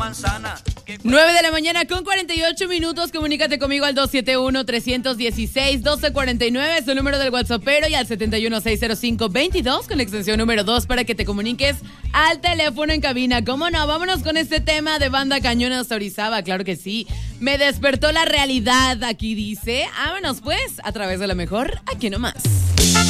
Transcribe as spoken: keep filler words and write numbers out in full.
manzana. nueve de la mañana con cuarenta y ocho minutos. Comunícate conmigo al dos siete uno, tres uno seis, uno dos cuatro nueve, es el número del WhatsAppero, y al setenta y uno, seiscientos cinco, veintidós con la extensión número dos para que te comuniques al teléfono en cabina. ¿Cómo no? Vámonos con este tema de Banda Cañona de Orizaba. Claro que sí. Me despertó la realidad, aquí dice. Vámonos pues, a través de la mejor, aquí nomás.